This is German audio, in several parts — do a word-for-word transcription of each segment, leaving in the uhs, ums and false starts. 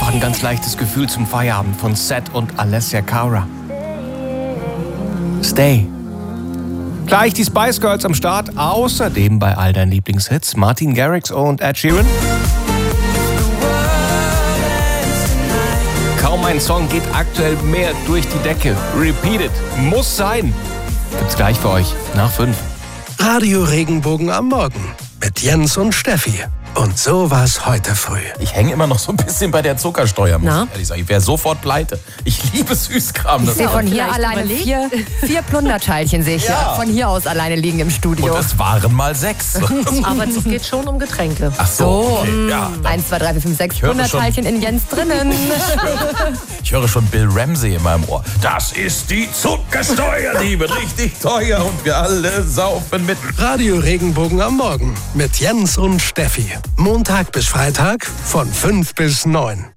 Oh, ein ganz leichtes Gefühl zum Feierabend von Seth und Alessia Cara. Stay. Gleich die Spice Girls am Start. Außerdem bei all deinen Lieblingshits Martin Garrix und Ed Sheeran. Kaum ein Song geht aktuell mehr durch die Decke. Repeat it. Muss sein. Gibt's gleich für euch nach fünf. Radio Regenbogen am Morgen mit Jens und Steffi. Und so war's heute früh. Ich hänge immer noch so ein bisschen bei der Zuckersteuer, muss Na? ich ehrlich sagen. Ich wäre sofort pleite. Ich liebe Süßkram. Ich Das sehe von hier vielleicht alleine überlegt. vier, vier Plunderteilchen sehe ich Ja. hier, von hier aus alleine liegen im Studio. Und es waren mal sechs. Aber es geht schon um Getränke. Ach so, So, okay. Ja, dann- eins, zwei, drei, vier, fünf, sechs höre Plunderteilchen in Jens drinnen. ich höre schon Bill Ramsey in meinem Ohr. Das ist die Zuckersteuer, die wird richtig teuer und wir alle saufen mit. Radio Regenbogen am Morgen mit Jens und Steffi. Montag bis Freitag von fünf bis neun.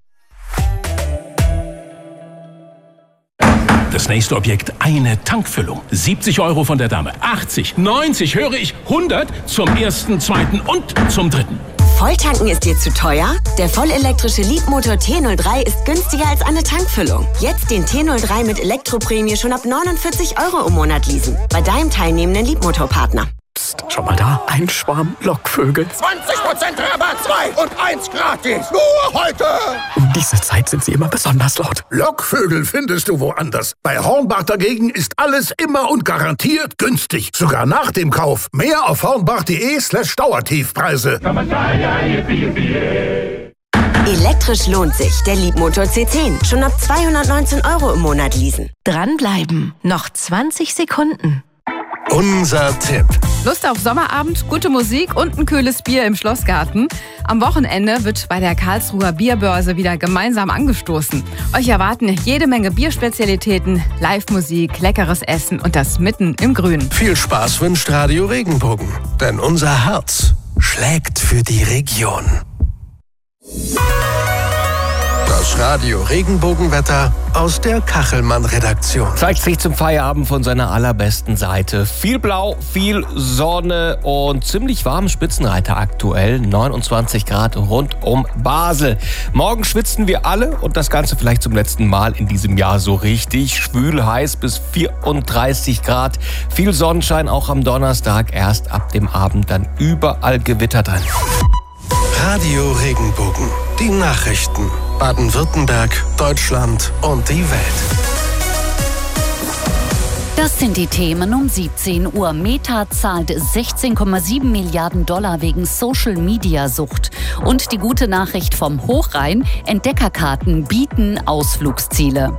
Das nächste Objekt, eine Tankfüllung. siebzig Euro von der Dame. achtzig, neunzig, höre ich, hundert zum ersten, zweiten und zum dritten. Volltanken ist dir zu teuer? Der vollelektrische Leapmotor T null drei ist günstiger als eine Tankfüllung. Jetzt den T null drei mit Elektroprämie schon ab neunundvierzig Euro im Monat leasen. Bei deinem teilnehmenden Leapmotor-Partner. Psst, schau mal da, ein Schwarm Lockvögel. zwanzig Prozent Rabatt, zwei und eins gratis. Nur heute. Um diese Zeit sind sie immer besonders laut. Lockvögel findest du woanders. Bei Hornbach dagegen ist alles immer und garantiert günstig. Sogar nach dem Kauf. Mehr auf hornbach.de slash Dauertiefpreise. Elektrisch lohnt sich. Der Leapmotor C zehn. Schon ab zweihundertneunzehn Euro im Monat leasen. Dranbleiben. Noch zwanzig Sekunden. Unser Tipp. Lust auf Sommerabend, gute Musik und ein kühles Bier im Schlossgarten? Am Wochenende wird bei der Karlsruher Bierbörse wieder gemeinsam angestoßen. Euch erwarten jede Menge Bierspezialitäten, Live-Musik, leckeres Essen und das mitten im Grün. Viel Spaß wünscht Radio Regenbogen. Denn unser Herz schlägt für die Region. Das Radio Regenbogenwetter aus der Kachelmann-Redaktion. Zeigt sich zum Feierabend von seiner allerbesten Seite. Viel Blau, viel Sonne und ziemlich warm Spitzenreiter aktuell. neunundzwanzig Grad rund um Basel. Morgen schwitzen wir alle und das Ganze vielleicht zum letzten Mal in diesem Jahr so richtig. Schwül, heiß bis vierunddreißig Grad. Viel Sonnenschein auch am Donnerstag. Erst ab dem Abend dann überall Gewitter drin. Radio Regenbogen. Die Nachrichten. Baden-Württemberg, Deutschland und die Welt. Das sind die Themen um siebzehn Uhr. Meta zahlt sechzehn Komma sieben Milliarden Dollar wegen Social-Media-Sucht. Und die gute Nachricht vom Hochrhein: Entdeckerkarten bieten Ausflugsziele.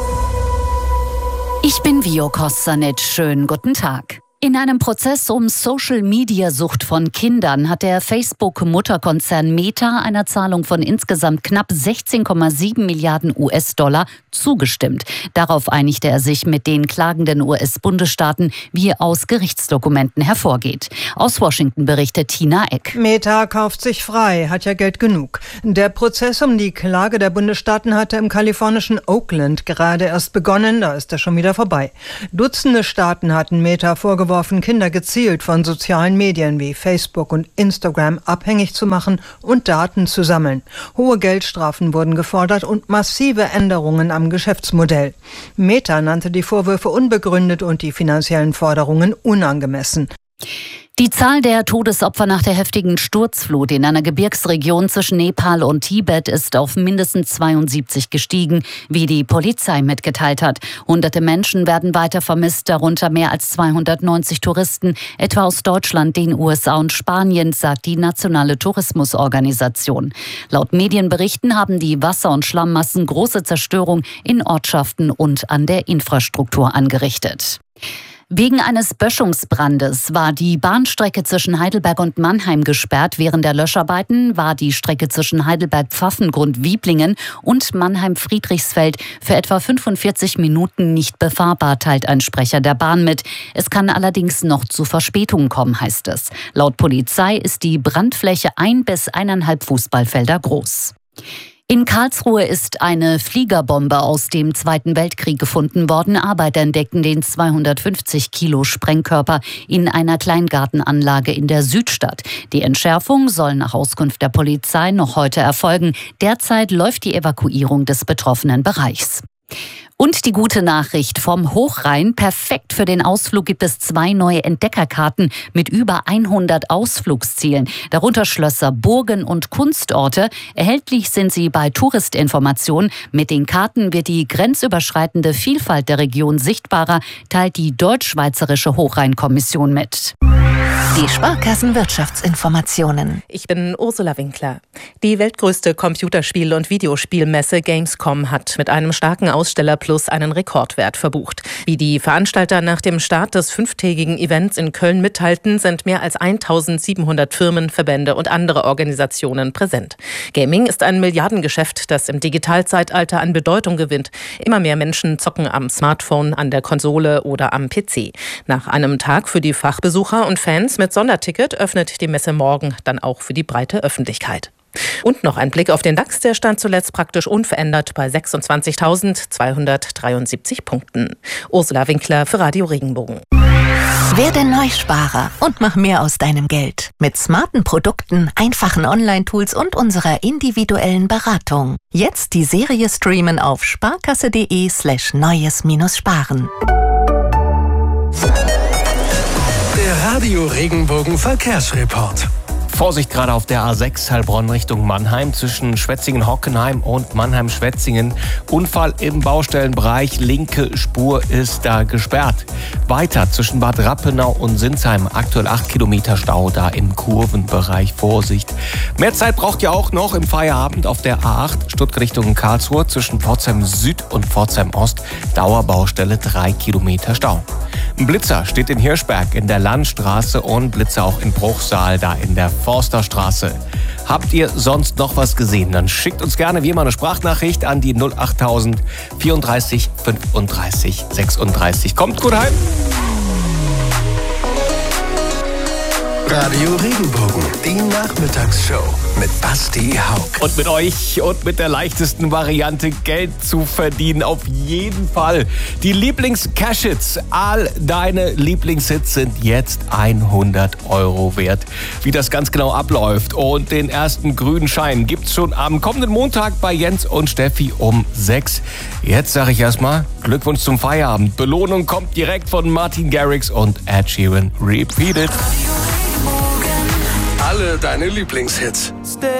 Ich bin Vio Kostanic. Schönen guten Tag. In einem Prozess um Social-Media-Sucht von Kindern hat der Facebook-Mutterkonzern Meta einer Zahlung von insgesamt knapp sechzehn Komma sieben Milliarden U S-Dollar zugestimmt. Darauf einigte er sich mit den klagenden U S-Bundesstaaten, wie aus Gerichtsdokumenten hervorgeht. Aus Washington berichtet Tina Eck. Meta kauft sich frei, hat ja Geld genug. Der Prozess um die Klage der Bundesstaaten hatte im kalifornischen Oakland gerade erst begonnen, da ist er schon wieder vorbei. Dutzende Staaten hatten Meta vorgeworfen, Kinder gezielt von sozialen Medien wie Facebook und Instagram abhängig zu machen und Daten zu sammeln. Hohe Geldstrafen wurden gefordert und massive Änderungen am Geschäftsmodell. Meta nannte die Vorwürfe unbegründet und die finanziellen Forderungen unangemessen. Die Zahl der Todesopfer nach der heftigen Sturzflut in einer Gebirgsregion zwischen Nepal und Tibet ist auf mindestens zweiundsiebzig gestiegen, wie die Polizei mitgeteilt hat. Hunderte Menschen werden weiter vermisst, darunter mehr als zweihundertneunzig Touristen, etwa aus Deutschland, den U S A und Spanien, sagt die Nationale Tourismusorganisation. Laut Medienberichten haben die Wasser- und Schlammmassen große Zerstörung in Ortschaften und an der Infrastruktur angerichtet. Wegen eines Böschungsbrandes war die Bahnstrecke zwischen Heidelberg und Mannheim gesperrt. Während der Löscharbeiten war die Strecke zwischen Heidelberg-Pfaffengrund-Wieblingen und Mannheim-Friedrichsfeld für etwa fünfundvierzig Minuten nicht befahrbar, teilt ein Sprecher der Bahn mit. Es kann allerdings noch zu Verspätungen kommen, heißt es. Laut Polizei ist die Brandfläche ein bis eineinhalb Fußballfelder groß. In Karlsruhe ist eine Fliegerbombe aus dem Zweiten Weltkrieg gefunden worden. Arbeiter entdeckten den zweihundertfünfzig Kilo Sprengkörper in einer Kleingartenanlage in der Südstadt. Die Entschärfung soll nach Auskunft der Polizei noch heute erfolgen. Derzeit läuft die Evakuierung des betroffenen Bereichs. Und die gute Nachricht vom Hochrhein. Perfekt für den Ausflug gibt es zwei neue Entdeckerkarten mit über hundert Ausflugszielen. Darunter Schlösser, Burgen und Kunstorte. Erhältlich sind sie bei Touristinformation. Mit den Karten wird die grenzüberschreitende Vielfalt der Region sichtbarer, teilt die Deutsch-Schweizerische Hochrhein-Kommission mit. Die Sparkassen-Wirtschaftsinformationen. Ich bin Ursula Winkler. Die weltgrößte Computerspiel- und Videospielmesse Gamescom hat mit einem starken Ausstellerplus einen Rekordwert verbucht. Wie die Veranstalter nach dem Start des fünftägigen Events in Köln mitteilten, sind mehr als eintausendsiebenhundert Firmen, Verbände und andere Organisationen präsent. Gaming ist ein Milliardengeschäft, das im Digitalzeitalter an Bedeutung gewinnt. Immer mehr Menschen zocken am Smartphone, an der Konsole oder am P C. Nach einem Tag für die Fachbesucher und Fans mit Sonderticket öffnet die Messe morgen dann auch für die breite Öffentlichkeit. Und noch ein Blick auf den DAX, der stand zuletzt praktisch unverändert bei sechsundzwanzigtausendzweihundertdreiundsiebzig Punkten. Ursula Winkler für Radio Regenbogen. Werde Neusparer und mach mehr aus deinem Geld. Mit smarten Produkten, einfachen Online-Tools und unserer individuellen Beratung. Jetzt die Serie streamen auf sparkasse.de slash neues-sparen. Der Radio Regenbogen Verkehrsreport. Vorsicht gerade auf der A sechs Heilbronn Richtung Mannheim zwischen Schwetzingen-Hockenheim und Mannheim-Schwetzingen. Unfall im Baustellenbereich, linke Spur ist da gesperrt. Weiter zwischen Bad Rappenau und Sinsheim, aktuell acht Kilometer Stau da im Kurvenbereich. Vorsicht. Mehr Zeit braucht ihr auch noch im Feierabend auf der A acht Stuttgart Richtung Karlsruhe zwischen Pforzheim Süd und Pforzheim Ost. Dauerbaustelle, drei Kilometer Stau. Ein Blitzer steht in Hirschberg in der Landstraße und Blitzer auch in Bruchsal da in der Forsterstraße. Habt ihr sonst noch was gesehen? Dann schickt uns gerne wie immer eine Sprachnachricht an die null achttausend vierunddreißig fünfunddreißig sechsunddreißig. Kommt gut heim! Radio Regenbogen, die Nachmittagsshow mit Basti Haug. Und mit euch und mit der leichtesten Variante Geld zu verdienen, auf jeden Fall. Die Lieblings-Cash-Hits, all deine Lieblingshits sind jetzt hundert Euro wert. Wie das ganz genau abläuft und den ersten grünen Schein gibt's schon am kommenden Montag bei Jens und Steffi um sechs. Jetzt sage ich erstmal Glückwunsch zum Feierabend. Belohnung kommt direkt von Martin Garrix und Ed Sheeran. Repeat it. Alle deine Lieblingshits.